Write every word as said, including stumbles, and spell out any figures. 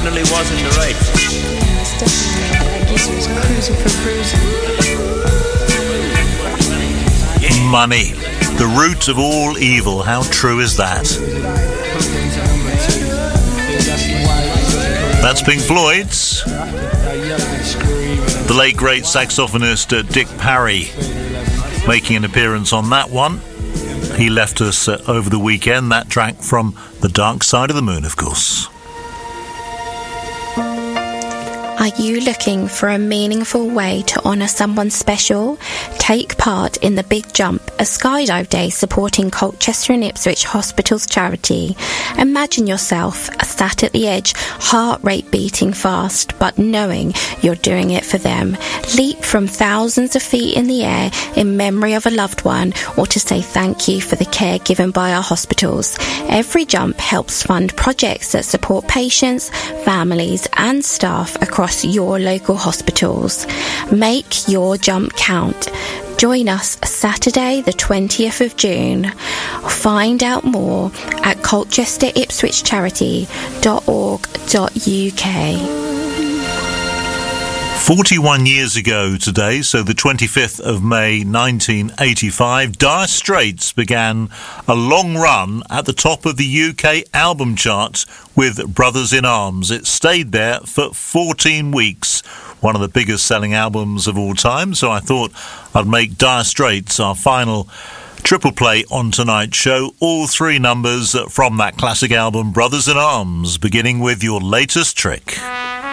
definitely was in the race. Yeah, it's definitely, that gives you some cruising for bruising. Money, the root of all evil. How true is that? That's Pink Floyd. The late great saxophonist uh, Dick Parry making an appearance on that one. He left us uh, over the weekend. That track from The Dark Side of the Moon, of course. Are you looking for a meaningful way to honour someone special? Take part in the Big Jump, a skydive day supporting Colchester and Ipswich Hospitals charity. Imagine yourself sat at the edge, heart rate beating fast, but knowing you're doing it for them. Leap from thousands of feet in the air in memory of a loved one, or to say thank you for the care given by our hospitals. Every jump helps fund projects that support patients, families and staff across your local hospitals. Make your jump count. Join us Saturday the twentieth of June. Find out more at colchester ipswich charity dot org dot U K. forty-one years ago today, so the twenty-fifth of May nineteen eighty-five, Dire Straits began a long run at the top of the U K album charts with Brothers in Arms. It stayed there for fourteen weeks, one of the biggest selling albums of all time, so I thought I'd make Dire Straits our final triple play on tonight's show. All three numbers from that classic album, Brothers in Arms, beginning with Your Latest Trick.